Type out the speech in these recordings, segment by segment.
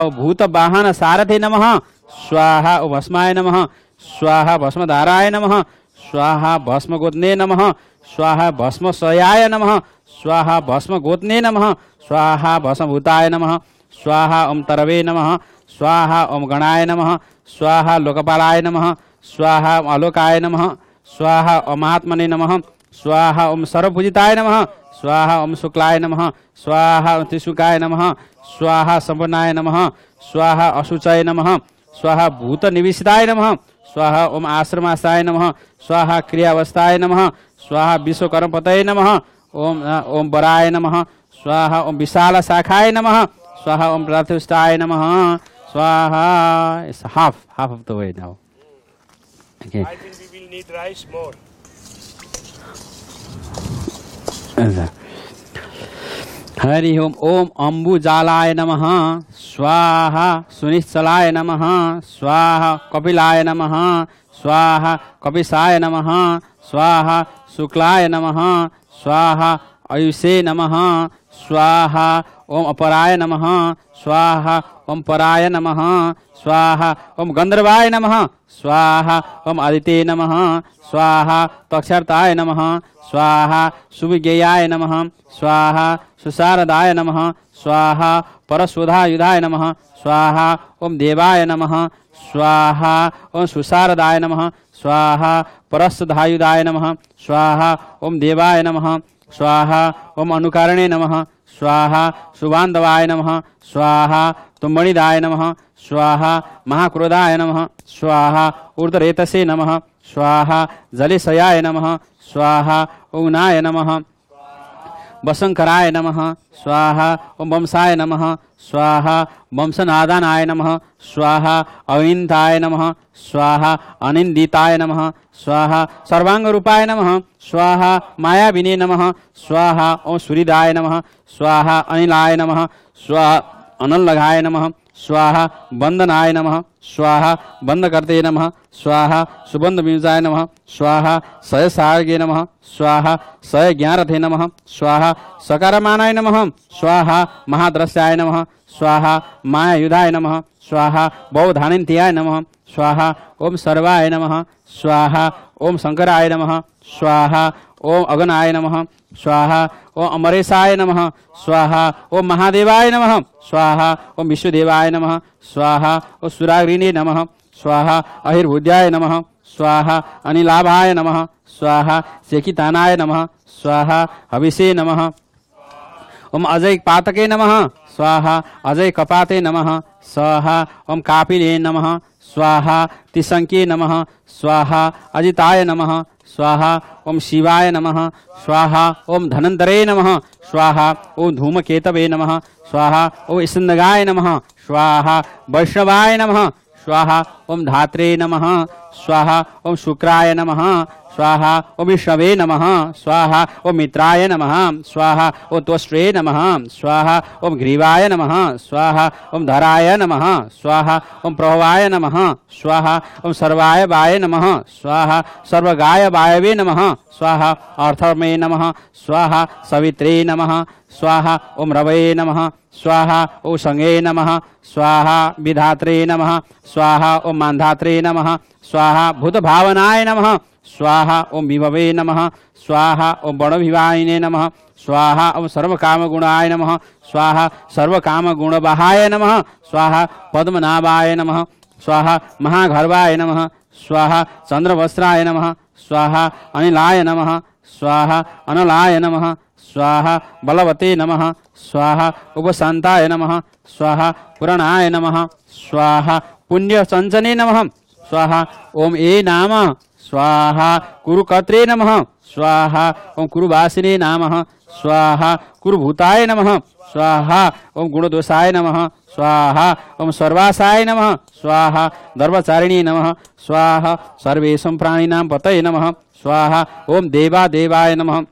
भूत वाहन सारथे नमः स्वाहा ओम भस्माय नमः स्वाहा भस्मधाराय नमः स्वाहा भस्म गोत्ने नमः स्वाहा भस्म सयाय नमः स्वाहा भस्म गोत्ने नमः स्वाहा भस्म भूताय नमः स्वाहा ओम तरवे नमः स्वाहा ओम गणाय नमः स्वाहा लोकपालाय नमः स्वाहा आलोकाय नमः स्वाहा ओम आत्मने नमः स्वाहा ओम सर्वपूजिताय नमः स्वाहा ओम शुक्लाय नमः स्वाहा ओम त्रिशुकाय नमः स्वाहा संपन्नाय नमः स्वाहा अशुचय नमः स्वाहा भूत निविष्टाय नमः स्वाहा ओम आश्रमासाय नमः स्वाहा क्रियावस्थाय नमः स्वाहा विश्वकर्मपतये नमः ओम ओम वराय नमः स्वाहा ओम विशाल शाखाय नमः स्वाहा ओम प्रतिष्ठाय नमः स्वाहा. It's half of the way now. Okay. I think we will need rice more. Hari ओम. ओम अम्बुजालाय नमः स्वाहा सुनिश्चलाय नमः स्वाहा कपिलाय नमः स्वाहा कपिशाय नमः स्वाहा शुक्लाय नमः स्वाहा आयुषे नमः स्वाहा ओम अपराय नमः स्वाहा ओम पराय नमः स्वाहा ओम गंधर्वाय नमः स्वाहा ओम आदित्ये नमः स्वाहा तक्षर्ताय नमः स्वाहा सुविज्ञेयाय नमः स्वाहा सुशारदाय नमः स्वाहा परशोधायुधाय नमः स्वाहा ओम देवाय नमः स्वाहा ओम सुशारदाय नमः स्वाहा परशोधायुधाय नमः स्वाहा ओम देवाय नमः स्वाहा ओम अनुकारणे नमः स्वाहा शुभांधवाय नमः स्वाहा तुम्बणिदाय नमः स्वाहा महाक्रोधाय नमः स्वाहा ऊर्ध्वरेतसे नमः स्वाहा जलेशयाय नमः स्वाहा उग्नाय नमः वसंकराय नमः स्वाहा ओम वंशाय नमः स्वाहा वंशनादानाय नमः स्वाहा अनिंदाय नमः स्वाहा अनिंदिताय नमः स्वाहा सर्वांग रूपाय नमः स्वाहा मायाविने नमः स्वाहा ओम सूर्यदाय नमः स्वाहा अनिलाय नमः स्वाहा अनलघाय नमः स्वाहा बंदनाय नमः स्वाहा बंदकर्ते नमः स्वाहा सुबंध विजाय नमः स्वाहा सयसार्गे नमः स्वाहा सय ज्ञारथे नमः स्वाहा सकारमानाय नमः स्वाहा महाद्रश्याय नमः स्वाहा मायायुधाय नमः स्वाहा बहुधानिन्त्याय नमः स्वाहा ओम सर्वाय नमः स्वाहा ओम शंकराय नमः स्वाहा ओम अगनाय नमः स्वाहा ओम अमरेशाय नमः स्वाहा ओम महादेवाय नमः स्वाहा ओम विश्वदेवाय नमः स्वाहा ओम सुराग्रिणे नमः स्वाहा अहिर्भुजाय नमः स्वाहा अनिलाभाय नमः स्वाहा सेकितानाय नमः स्वाहा हविषे नमः ओम अजय पातके नमः स्वाहा अजय कपाते नमः स्वाहा ओम कापिले नमः स्वाहा तिशंके नमः स्वाहा अजिताय नमः स्वाहा ओम शिवाय नमः स्वाहा ओम धनंतरे नमः स्वाहा ओम धूमकेतवे नमः स्वाहा ओम स्कंदगाय नमः स्वाहा वैष्णवाय नमः स्वाहा ओम धात्रे नमः स्वाहा ओम शुक्राय नमः स्वाहा ओम विष्णवे नमः स्वाहा ओम मित्राय नमः स्वाहा ओम त्वष्ट्रे नमः स्वाहा ओम ग्रीवाय नमः स्वाहा ओम धराय नमः स्वाहा ओम प्रभवाय नमः स्वाहा ओम सर्वाय वाय नमः स्वाहा सर्वगाय वायवे नमः स्वाहा अर्थमे नमः स्वाहा सवित्रे नमः स्वाहा ओम रवये नमः स्वाहा ओम संगे नमः स्वाहा विधात्रे नमः स्वाहा ओम मान्धात्रे नमः स्वाहा भूतभावनाय नमः स्वाहा ओम विभवे नमः स्वाहा ओम बणविवाहिने नमः स्वाहा ओम सर्वकामगुणाय नमः स्वाहा सर्वकामगुणवहाय नमः स्वाहा पद्मनाभाय नमः स्वाहा महागर्भाय नमः स्वाहा चंद्रवस्त्राय नमः स्वाहा अनिलाय नमः स्वाहा अनलाय नमः स्वाहा बलवते नमः स्वाहा उपशांताय नमः स्वाहा पुराणाय नमः स्वाहा पुण्यसंजने नमः स्वाहा ओम ए नाम स्वाहा कुरुकर्त्रे नमः स्वाहा ओम कुरुवासिने नमः स्वाहा कुरुभूताय नमः स्वाहा ओम गुणदोषाय नमः स्वाहा ओम सर्वासाय नमः स्वाहा धर्मचारिणे नमः स्वाहा सर्वेषां प्राणिनां पतये नमः स्वाहा ओम देवादेवाय नमः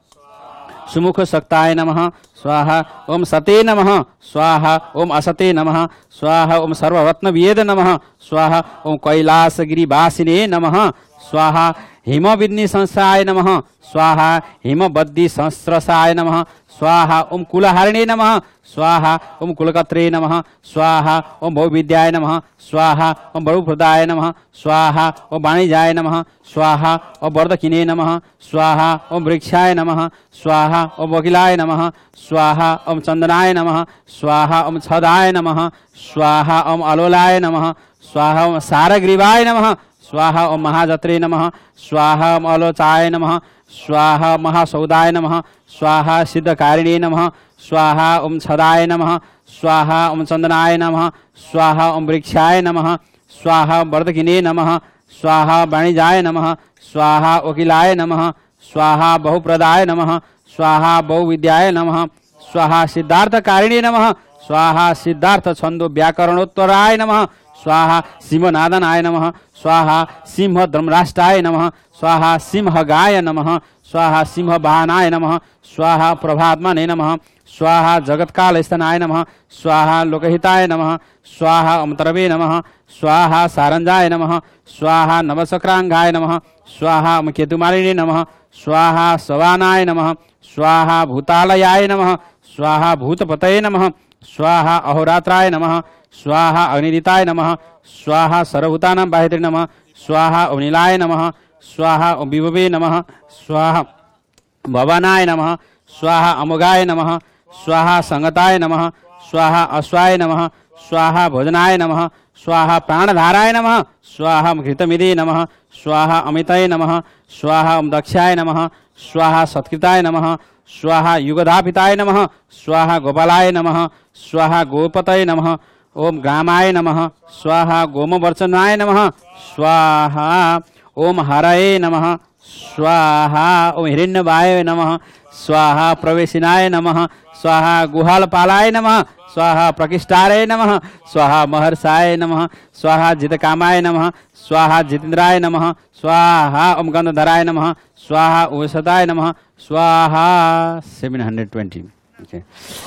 सुमुख सक्ताय नमः स्वाहा ओम सते नमः स्वाहा ओम असते नमः स्वाहा ओम सर्वरत्नवेद नमः स्वाहा ओम कैलासगिरिवासिने नमः स्वाहा हिमविद्नि संस्थाय नमः स्वाहा हिमबद्दि संस्रसाय नमः स्वाहा ओम कुलहारिणे नमः स्वाहा ओम कुलकत्रे नमः स्वाहा ओम बहुविद्याय नमः स्वाहा ओम बहुप्रदाय नमः स्वाहा ओम वाणिजाय नमः स्वाहा ओम वर्धकिने नमः स्वाहा ओम वृक्षाय नमः स्वाहा ओम वकिलाय नमः स्वाहा ओम चंदनाय नमः स्वाहा ओम छदाय नमः स्वाहा ओम अलोलाय नमः स्वाहा ओम सारग्रीवाय नमः स्वाहा ओम महाजत्रे नमः स्वाहा ओम अलोचाय नमः स्वाहा महासौदाय नमः स्वाहा सिद्धकारिणे नमः स्वाहा ओम छदाय नमः स्वाहा ओम चंदनाय नमः स्वाहा ओम वृक्षाय नमः स्वाहा ओम वर्धकिने नमः स्वाहा वाणिजाय नमः स्वाहा वकिलाय नमः स्वाहा बहुप्रदाय नमः स्वाहा बहुविद्याय नमः स्वाहा सिद्धार्थकारिणे नमः स्वाहा सिद्धार्थ छंदो व्याकरणोत्तराय नमः स्वाहा सिंहनादनाय नमः स्वाहा सिंह धर्मराष्ट्राय नमः स्वाहा सिंहगाय नमः स्वाहा सिंहवाहनाय नमः स्वाहा प्रभात्मने नमः स्वाहा जगत्कालस्थनाय नमः स्वाहा लोकहिताय नमः स्वाहा अमतरवे नमः स्वाहा सारंजाय नमः स्वाहा नवचक्रांगाय नमः स्वाहा केतुमालिने नमः स्वाहा सवानाय नमः स्वाहा भूतालयाय नमः स्वाहा भूतपतये नमः स्वाहा अहोरात्राय नमः स्वाहा अग्निदिताय नमः स्वाहा सर्वभूतानां बाहित्रे नमः स्वाहा अनिलाय नमः स्वाहा विभवे नमः स्वाहा भवानाय नमः स्वाहा अमोघाय नमः स्वाहा संगताय नमः स्वाहा अश्वाय नमः स्वाहा भोजनाय नमः स्वाहा प्राणधाराय नमः स्वाहा घृतमिदे नमः स्वाहा अमिताय नमः स्वाहा दक्षाय नमः स्वाहा सत्कृताय नमः स्वाहा युगधापिताय नमः स्वाहा गोपालाय नमः स्वाहा गोपतये नमः ओम गामाय नमः स्वाहा गोमवर्चनाय नमः स्वाहा ओम हरये नमः स्वाहा ओम हिरण्यवाय नमः स्वाहा प्रवेशिनाय नमः स्वाहा गुहालपालाय नमः स्वाहा प्रकिष्टारय नमः स्वाहा महर्षाय नमः स्वाहा जितकामाय नमः स्वाहा जितेन्द्राय नमः स्वाहा ओम गंधधराय नमः स्वाहा औषधाय नमः स्वाहा 720 okay.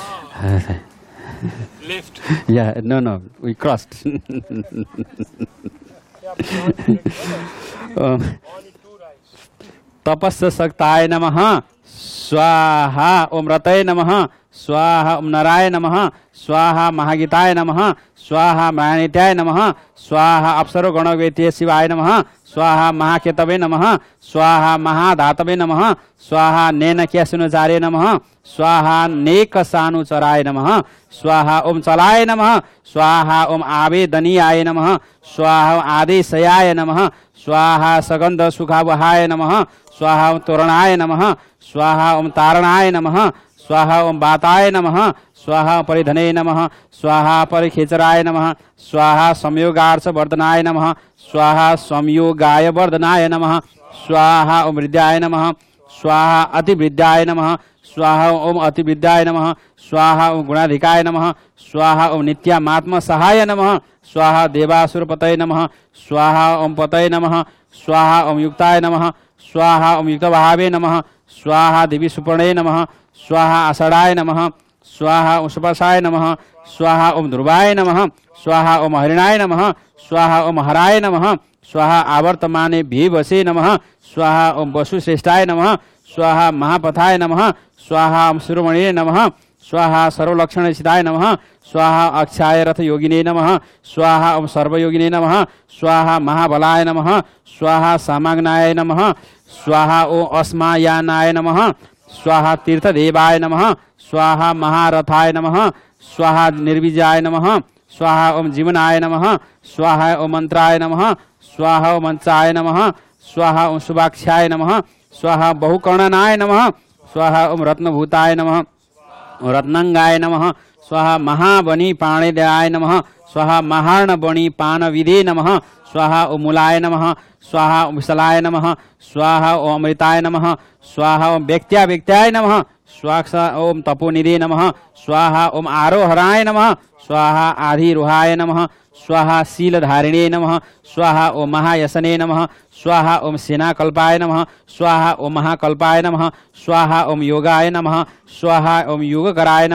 Lift. Yeah, no, we crossed. तपस्य शक्ताय नमः स्वाहा ओम रतये नमः स्वाहा ओम नराय नमः स्वाहा महागीताय नमः स्वाहा महानित्याय नमः स्वाहा अप्सरो गणवेत्य शिवाय नमः स्वाहा महाकेतवे नमः स्वाहा महाधातवे नमः स्वाहा नेनक्यासुनुचार्य नमः स्वाहा नेकसानुचराय नमः स्वाहा ओम चलाय नमः स्वाहा ओम आवेदनीयाय नमः स्वाहा ओम आदेशयाय नमः स्वाहा सगंध सुखावहाय नमः स्वाहा ओम तोरणाय नमः स्वाहा ओम तारणाय नमः स्वाहा ओम बाताय नमः स्वाहा परिधने नमः स्वाहा परिखेचराय नमः स्वाहा संयोगार्थ वर्धनाय नमः स्वाहा संयोगाय वर्धनाय नमः स्वाहा ओम विद्याय नमः स्वाहा अतिविद्याय नमः स्वाहा ओम अतिविद्याय नमः स्वाहा ओम गुणाधिकाय नमः स्वाहा ओम नित्यामात्म सहाय नमः स्वाहा देवासुरपतये नमः स्वाहा ओम पतये नमः स्वाहा ओम युक्ताय नमः स्वाहा ओम युक्तभावे नमः स्वाहा देवी सुपर्णे नमः स्वाहा आषाढ़ाय नमः स्वाहा ओम सुपसाय नमः स्वाहा ओम ध्रुवाय नमः स्वाहा ओम हरिणाय नमः स्वाहा ओम हराय नमः स्वाहा आवर्तमाने भीवसे नमः स्वाहा ओम वसुश्रेष्ठाय नमः स्वाहा महापथाय नमः स्वाहा ओम शिरोमणे नमः स्वाहा सर्वलक्षणसिद्धाय नमः स्वाहा अक्षाय रथ योगिने नमः स्वाहा ओम सर्वयोगिने नमः स्वाहा महाबलाय नमः स्वाहा सामाग्नाय नमः स्वाहा ओम अस्मायानाय नमः स्वाहा तीर्थदेवाय नमः स्वाहा महारथाय नमः स्वाहा निर्विजाय नमः स्वाहा ओम जीवनाय नमः स्वाहा ओम मंत्राय नमः स्वाहा ओम मंचाय नमः स्वाहा ओम शुभाक्षाय नमः स्वाहा बहुकर्णनाय नमः स्वाहा ओम रत्नभूताय नमः रत्नांगाय नमः स्वाहा महाबनी पाणिदयाय नमः स्वाहा महार्णबणी पानविदे नमः स्वाहा ओम मूलाय नमः स्वाहा ओम विशलाय नमः स्वाहा ओम अमृताय नमः स्वाहा ओम व्यक्त्याय नमः स्वाहा ओम तपोनिधे नमः स्वाहा ओम आरोहराय नमः स्वाहा आधिरोहाय नमः स्वाहा शीलधारिणे नमः स्वाहा ओम महायसने नमः स्वाहा ओम सेनाकल्पाय नमः स्वाहा ओम महाकल्पाय नमः स्वाहा ओम योगाय नमः स्वाहा ओम योगकराय नमः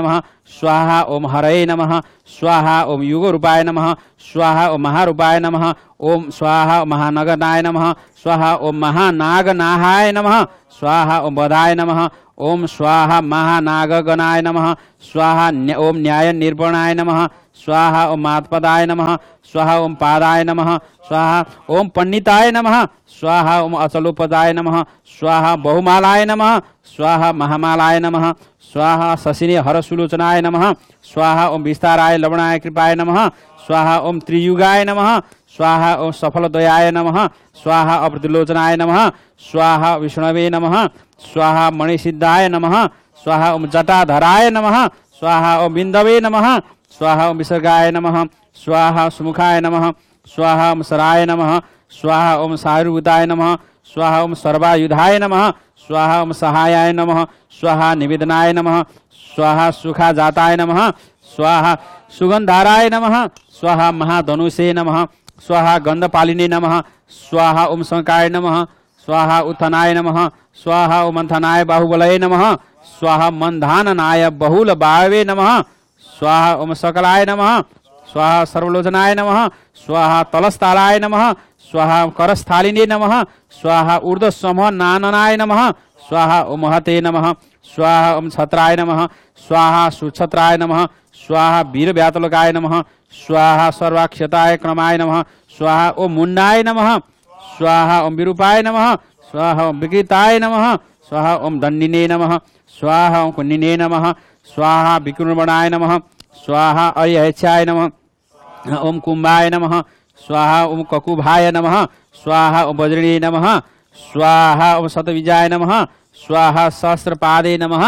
स्वाहा ओम हरये नमः स्वाहा ओम युग रूपाय नमः स्वाहा ओम महारूपाय नमः ओम स्वाहा ओम महानगनाय नमः स्वाहा ओम महानागनाहाय नमः स्वाहा ओम बधाय नमः ओम स्वाहा महानागगणाय नमः स्वाहा ओम न्याय निर्वणाय नमः स्वाहा ओम मातपदाय नमः स्वाहा ओम पादाय नमः स्वाहा ओम पंडिताय नमः स्वाहा ओम अचलोपदाय नमः स्वाहा बहुमालाय नमः स्वाहा महामालाय नमः स्वाहा शशिने हरसुलोचनाय नमः स्वाहा ओम विस्ताराय लवणाय कृपाय नमः स्वाहा ओम त्रियुगाय नमः स्वाहा ओम सफलदयाय नमः स्वाहा अप्रतिलोचनाय नमः स्वाहा विष्णवे नमः स्वाहा मणिसिद्धाय नमः स्वाहा ओम जटाधराय नमः स्वाहा ओम बिंदवे नमः स्वाहा ओम विसर्गाय नमः स्वाहा सुमुखाय नमः स्वाहा ओम सराय नमः स्वाहा ओम सायुर्भूताय नमः स्वाहा ओम सर्वायुधाय नमः स्वाहा ओम सहायाय नमः स्वाहा निवेदनाय नमः स्वाहा सुखाजाताय नमः स्वाहा सुगंधाराय नमः स्वाहा महाधनुषे नमः स्वाहा गंधपालिने नमः स्वाहा ओम शंकाय नमः स्वाहा उत्थनाय नमः स्वाहा ओम मंथनाय बाहुबलये नमः स्वाहा मंधाननाय बहुल बाहवे नमः स्वाहा ओम सकलाय नमः स्वाहा सर्वलोचनाय नमः स्वाहा तलस्थालाय नमः स्वाहा करस्थालिने नमः स्वाहा ऊर्ध्वसमनाननाय नमः स्वाहा ओम महते नमः स्वाहा ओम छत्राय नमः स्वाहा सुछत्राय नमः स्वाहा वीरव्यातलकाय नमः स्वाहा सर्वाक्षताय क्रमाय नमः स्वाहा ओम मुंडाय नमः स्वाहा ओम विरूपाय नमः स्वाहा ओम विकृताय नमः स्वाहा ओम दंडिने नमः स्वाहा ओम कुंडिने नमः स्वाहा विकृणवणाय नमः स्वाहा अयच्छाय नमः ओम कुंभाय नमः स्वाहा ओम ककुभाय नमः स्वाहा ओम वज्रिणे नमः स्वाहा ओम शतविजाय नमः स्वाहा सहस्रपादे नमः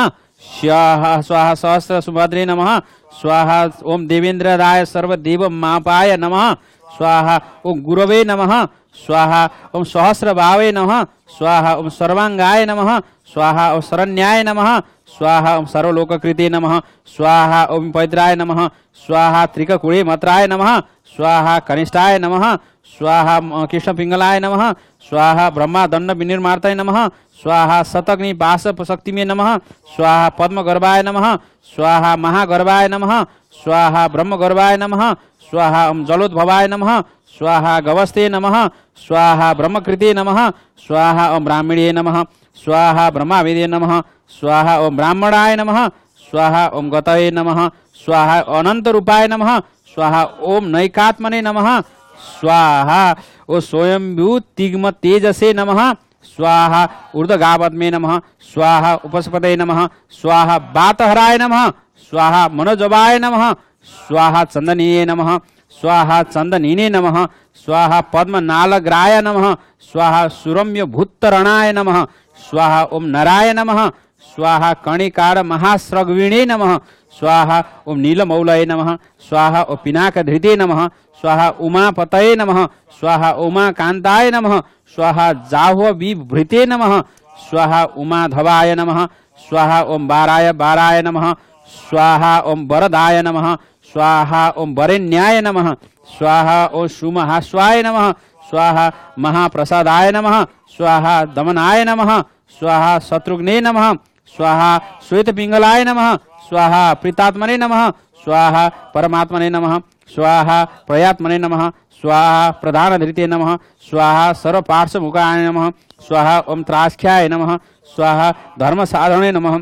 स्वाहा सहस्र सुभद्रे नमः स्वाहा ओम देवेंद्रराय सर्वदेव मापाय नमः स्वाहा ओम गुरवे नमः स्वाहा ओम सहस्रभावे नमः स्वाहा ओम सर्वांगाय नमः स्वाहा ओम शरण्याय नमः स्वाहा ओम सर्वलोककृते नमः स्वाहा ओम पैद्राय नमः स्वाहा त्रिककुळे मत्राय नमः स्वाहा कनिष्ठाय नमः स्वाहा कृष्णपिंगलाय नमः स्वाहा ब्रह्मादंड विनिर्मार्ताय नमः स्वाहा शतग्नि पाशप शक्तिमे नमः स्वाहा पद्मगर्भाय नमः स्वाहा महागर्भाय नमः स्वाहा ब्रह्मगर्भाय नमः स्वाहा ओम जलोद्भवाय नमः स्वाहा गवस्ते नमः स्वाहा ब्रह्मकृते नमः स्वाहा ओम ब्राह्मणे नमः स्वाहा ब्रह्मावेदे नमः स्वाहा ओम ब्राह्मणाय नमः स्वाहा ओम गतये नमः स्वाहा अनंत रूपाय नमः स्वाहा ओम नैकात्मने नमः स्वाहा ओ स्वयंभू तिग्म तेजसे नमः स्वाहा ऊर्ध्वगावत्मे नमः स्वाहा उपस्पदये नमः स्वाहा वातहराय नमः स्वाहा मनोजवाय नमः स्वाहा चंदनीये नमः स्वाहा चंदनीने नमः स्वाहा पद्मनालग्राय नमः स्वाहा सुरम्य भूतरणाय नमः स्वाहा ओम नराय नमः स्वाहा कणिकार महास्रग्विणे नमः स्वाहा ओम नीलमौलये नमः स्वाहा ओम पिनाकधृते नमः स्वाहा उमापतये नमः स्वाहा उमाकांताय नमः स्वाहा जाह्वविभृते नमः स्वाहा उमाधवाय नमः स्वाहा ओम बाराय नमः स्वाहा ओम वरदाय नमः स्वाहा ओम वरेण्याय नमः स्वाहा ओम सुमहास्वाय नमः स्वाहा महाप्रसादाय नमः स्वाहा दमनाय नमः स्वाहा शत्रुघ्ने नमः स्वाहा श्वेतपिंगलाय नमः स्वाहा प्रीतात्मने नमः स्वाहा परमात्मने नमः स्वाहा प्रयात्मने नमः स्वाहा प्रधानधृते नमः स्वाहा सर्वपार्श्वमुखाय नमः स्वाहा ओम त्रास्ख्याय नमः स्वाहा धर्मसाधने नमः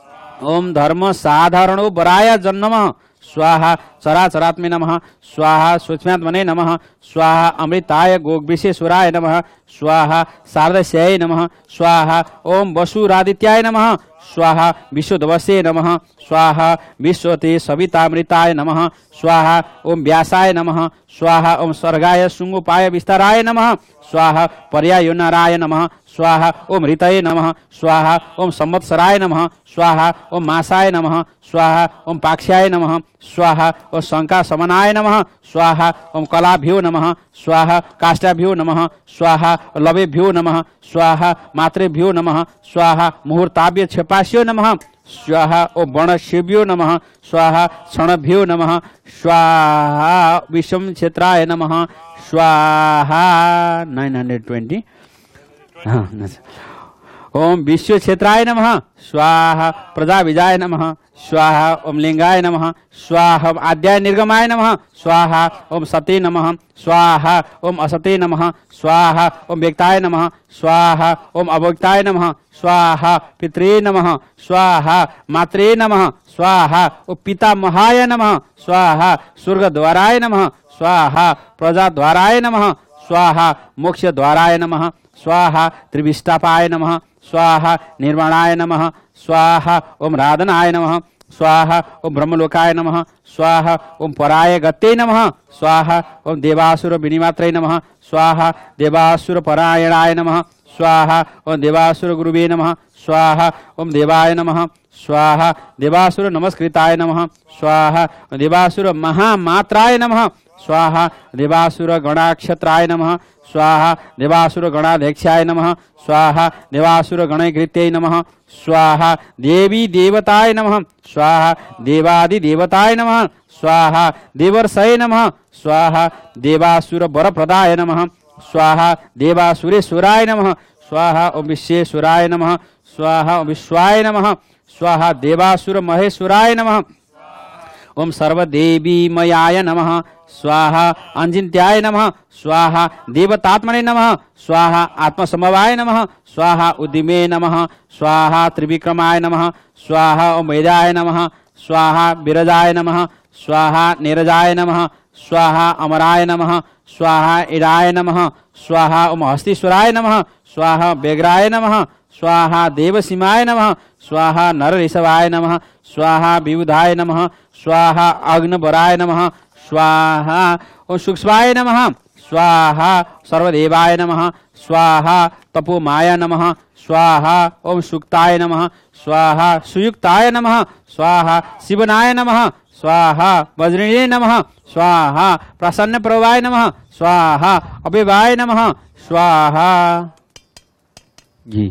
ओम धर्मसाधारणो वराय जन्मः स्वाहा चराचरात्मे नमः स्वाहा सूक्ष्मात्मने नमः स्वाहा अमृताय गोविशेश्वराय नमः स्वाहा शारदस्याय नमः स्वाहा ओम वसुरादित्याय नमः स्वाहा विश्वदवसे नमः स्वाहा विश्वते सवितामृताय नमः स्वाहा ओम व्यासाय नमः स्वाहा ओम स्वर्गाय शुंगोपाय विस्ताराय नमः स्वाहा पर्यायोनराय नमः स्वाहा ओम ऋतये नमः स्वाहा ओम संवत्सराय नमः स्वाहा ओम मासाय नमः स्वाहा ओम पाक्ष्याय नमः स्वाहा ओम शंका समनाय नमः स्वाहा ओम कलाभ्यो नमः स्वाहा काष्ठाभ्यो नमः स्वाहा लवेभ्यो नमः स्वाहा मात्रेभ्यो नमः स्वाहा मुहूर्ताभ्य क्षपास्यो नमः स्वाहा ओम वर्णशेभ्यो नमः स्वाहा क्षणभ्यो नमः स्वाहा विषम क्षेत्राय नमः स्वाहा 920 ओम विश्व क्षेत्राय नमः स्वाहा प्रजाविजाय नमः स्वाहा ओम लिंगाय नमः स्वाहा ओम आद्याय निर्गमाय नमः स्वाहा ओम सते नमः स्वाहा ओम असते नमः स्वाहा ओम व्यक्ताय नमः स्वाहा ओम अव्यक्ताय नमः स्वाहा पित्रे नमः स्वाहा मात्रे नमः स्वाहा ओम पितामहाय नमः स्वाहा स्वर्गद्वाराय नमः स्वाहा प्रजाद्वाराय नमः स्वाहा मोक्षद्वाराय नमः स्वाहा त्रिविष्टापाय नमः स्वाहा निर्वाणाय नमः स्वाहा ओम राधनाय नमः स्वाहा ओम ब्रह्मलोकाय नमः स्वाहा ओम पराय गते नमः स्वाहा ओम देवासुर विनिमात्रे नमः स्वाहा देवासुर परायणाय नमः स्वाहा ओम देवासुर गुरुवे नमः स्वाहा ओम देवाय नमः स्वाहा देवासुर नमस्कृताय नमः स्वाहा देवासुर महामात्राय नमः स्वाहा देवासुर गणाक्षत्राय नमः स्वाहा देवासुर गणाध्यक्षाय नमः स्वाहा देवासुर गणकृत्यै नमः स्वाहा देवी देवताय नमः स्वाहा देवादि देवताय नमः स्वाहा देवर्षये नमः स्वाहा देवासुर वरप्रदाय नमः स्वाहा देवासुरेश्वराय नमः स्वाहा ओम विश्वेश्वराय नमः स्वाहा ओम विश्वाय नमः स्वाहा देवासुर महेश्वराय नमः ओम सर्वदेवीमयाय नमः स्वाहा अंजिन्त्याय नमः स्वाहा देवतात्मने नमः स्वाहा आत्मसमवाय नमः स्वाहा उद्दिमे नमः स्वाहा त्रिविक्रमाय नमः स्वाहा ओम वेदाय नमः स्वाहा विरजाय नमः स्वाहा नीरजाय नमः स्वाहा अमराय नमः स्वाहा इडाय नमः स्वाहा ओम हस्तीश्वराय नमः स्वाहा व्यग्राय नमः स्वाहा देवसीमाय नमः स्वाहा नरऋषभाय नमः स्वाहा विबुधाय नमः स्वाहा अग्नवराय नमः स्वाहा ओम सूक्ष्माय नमः स्वाहा सर्वदेवाय नमः स्वाहा तपोमाय नमः स्वाहा ओम सुक्ताय नमः स्वाहा सुयुक्ताय नमः स्वाहा शिवनाय नमः स्वाहा वज्रिणे नमः स्वाहा प्रसन्न प्रभाय नमः स्वाहा अभिवाय नमः स्वाहा जी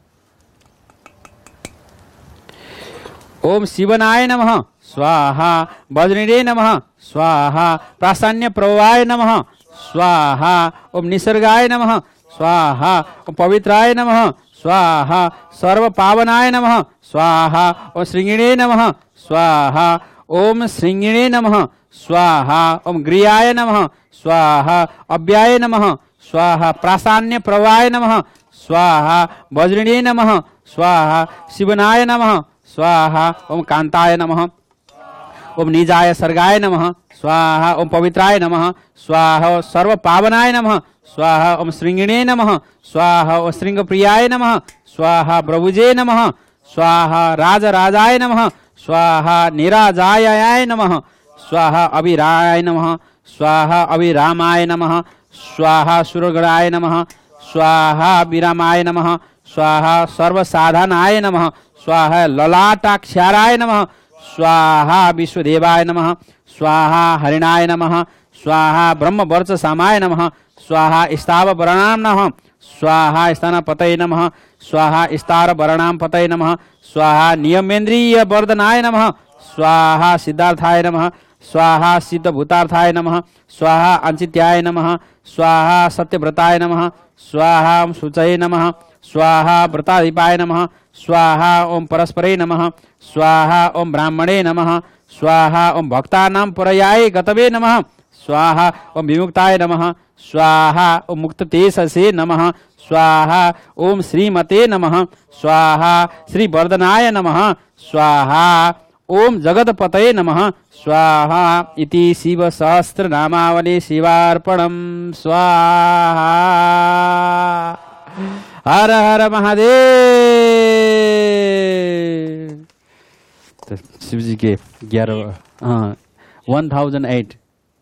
ओम शिवनाय नमः स्वाहा वज्रिणे नमः स्वाहा प्रासान्य प्रवाय नमः स्वाहा ओम निसर्गाय नमः स्वाहा ओम पवित्राय नमः स्वाहा सर्व पावनाय नमः स्वाहा ओम श्रृंगिणे नमः स्वाहा ओम श्रृंगिणे नमः स्वाहा ओम ग्रियाय नमः स्वाहा अव्याय नमः स्वाहा प्रासान्य प्रवाय नमः स्वाहा वज्रिणे नमः स्वाहा शिवनाय नमः स्वाहा ओम कांताय नमः ओम निजाय सर्गाय नमः स्वाहा ओम पवित्राय नमः स्वाहा सर्व पावनाय नमः स्वाहा ओम श्रृंगिणे नमः स्वाहा ओम श्रृंगप्रियाय नमः स्वाहा प्रभुजे नमः स्वाहा राजराजाय नमः स्वाहा निराजायाय नमः स्वाहा अभिराय नमः स्वाहा अभिरामाय नमः स्वाहा सुरगणाय नमः स्वाहा विरामाय नमः स्वाहा सर्वसाधनाय नमः स्वाहा ललाटाक्षाराय नमः स्वाहा विश्वदेवाय नमः स्वाहा हरिणाय नमः स्वाहा ब्रह्मवर्चसामाय नमः स्वाहा स्थावरणां नमः स्वाहा स्तनपतये नमः स्वाहा स्तारवरणां पतये नमः स्वाहा नियमेन्द्रिय वर्धनाय नमः स्वाहा सिद्धार्थाय नमः स्वाहा सिद्धभूतार्थाय नमः स्वाहा अंचित्याय नमः स्वाहा सत्यव्रताय नमः स्वाहा ओम शुचये नमः स्वाहा व्रताधिपाय नमः स्वाहा ओम परस्परे नमः स्वाहा ओम ब्राह्मणे नमः स्वाहा ओम भक्तानां परयाय गतवे नमः स्वाहा ओम विमुक्ताय नमः स्वाहा ओम मुक्ततेजसे नमः स्वाहा ओम श्रीमते नमः स्वाहा श्रीवर्धनाय नमः स्वाहा ओम जगतपतये नमः स्वाहा इति शिव सहस्त्र नामावली शिवार्पणम स्वाहा। हर हर महादेव। तो शिव जी के 1008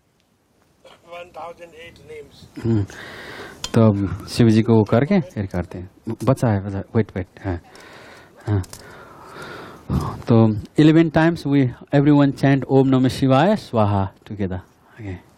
names. तो शिव जी को वो करके फिर करते हैं। बचा है वेट हाँ। तो 11 times we everyone chant Om Namah Shivaya Swaha together. Okay.